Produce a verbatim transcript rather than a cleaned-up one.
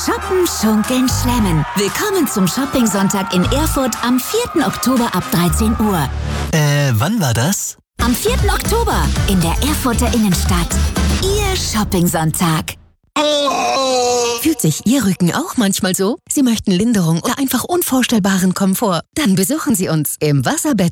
Shoppen, schunkeln, schlemmen. Willkommen zum Shopping-Sonntag in Erfurt am vierten Oktober ab dreizehn Uhr. Äh, wann war das? Am vierten Oktober in der Erfurter Innenstadt. Ihr Shopping-Sonntag. Fühlt sich Ihr Rücken auch manchmal so? Sie möchten Linderung oder einfach unvorstellbaren Komfort? Dann besuchen Sie uns im Wasserbett